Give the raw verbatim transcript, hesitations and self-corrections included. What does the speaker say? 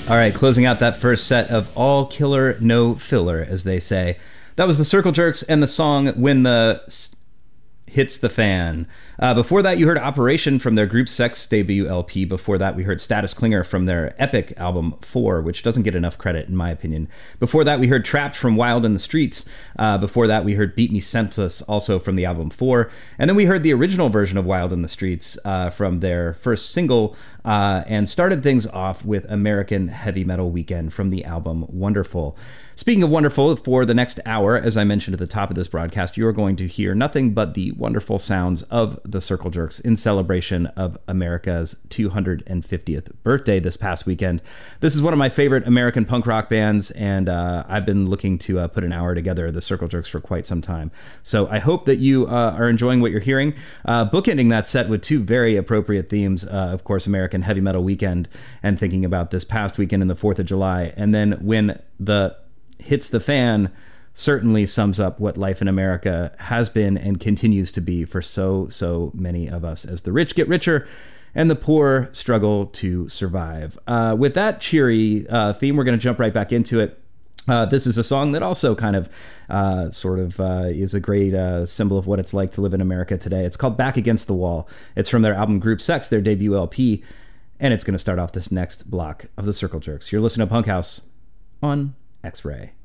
All right, closing out that first set of all killer, no filler, as they say. That was the Circle Jerks and the song When the S- Hits the Fan. Uh, before that, you heard Operation from their Group Sex debut L P. Before that, we heard Status Clinger from their epic album four, which doesn't get enough credit, in my opinion. Before that, we heard Trapped from Wild in the Streets. Uh, before that, we heard Beat Me Senseless, also from the album four. And then we heard the original version of Wild in the Streets uh, from their first single, uh, and started things off with American Heavy Metal Weekend from the album Wonderful. Speaking of wonderful, for the next hour, as I mentioned at the top of this broadcast, you are going to hear nothing but the wonderful sounds of the Circle Jerks in celebration of America's two hundred fiftieth birthday this past weekend. This is one of my favorite American punk rock bands, and uh, I've been looking to uh, put an hour together, the Circle Jerks, for quite some time. So I hope that you uh, are enjoying what you're hearing. Uh, bookending that set with two very appropriate themes, uh, of course, American Heavy Metal Weekend, and thinking about this past weekend and the fourth of July. And then when the Hits the Fan certainly sums up what life in America has been and continues to be for so, so many of us, as the rich get richer and the poor struggle to survive. Uh, with that cheery uh, theme, we're going to jump right back into it. Uh, this is a song that also kind of uh, sort of uh, is a great uh, symbol of what it's like to live in America today. It's called Back Against the Wall. It's from their album Group Sex, their debut L P, and it's going to start off this next block of the Circle Jerks. You're listening to Punk House on X-Ray.